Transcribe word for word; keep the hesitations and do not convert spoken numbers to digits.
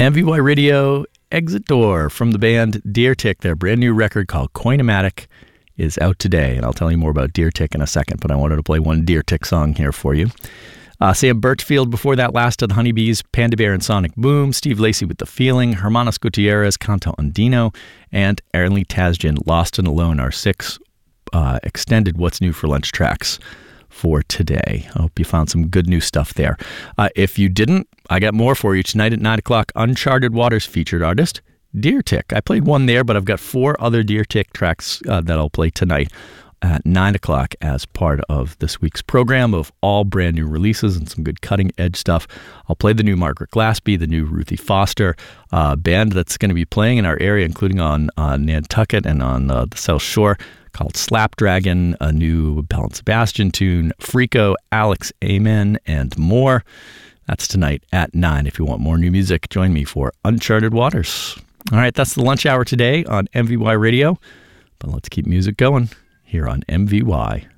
M V Y Radio, Exit Door from the band Deer Tick. Their brand new record called Coinomatic is out today, and I'll tell you more about Deer Tick in a second, but I wanted to play one Deer Tick song here for you. Uh, Sam Birchfield before that, Last of the Honeybees, Panda Bear and Sonic Boom, Steve Lacy with The Feeling, Hermanos Gutierrez, Canto Andino, and Aaron Lee Tasjan, Lost and Alone, our six uh, extended What's New for Lunch tracks for today. I hope you found some good new stuff there. Uh, if you didn't, I got more for you tonight at nine o'clock. Uncharted Waters featured artist, Deer Tick. I played one there, but I've got four other Deer Tick tracks uh, that I'll play tonight at nine o'clock as part of this week's program of all brand new releases and some good cutting edge stuff. I'll play the new Margaret Glaspie, the new Ruthie Foster, uh, band that's going to be playing in our area, including on uh, Nantucket and on uh, the South Shore, called Slapdragon, a new Bell and Sebastian tune, Freako, Alex Amen, and more. That's tonight at nine. If you want more new music, join me for Uncharted Waters. All right, that's the lunch hour today on M V Y Radio. But let's keep music going here on M V Y.